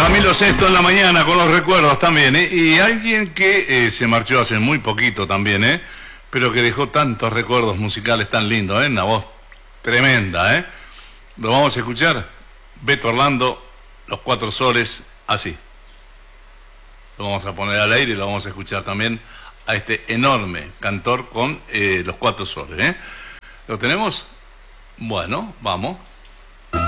Camilo Sesto en la mañana con los recuerdos también, ¿eh? Y alguien que se marchó hace muy poquito también, pero que dejó tantos recuerdos musicales tan lindos, una voz tremenda, Lo vamos a escuchar, Beto Orlando, Los Cuatro Soles, así. Lo vamos a poner al aire y lo vamos a escuchar también a este enorme cantor con Los Cuatro Soles, ¿Lo tenemos? Bueno, vamos.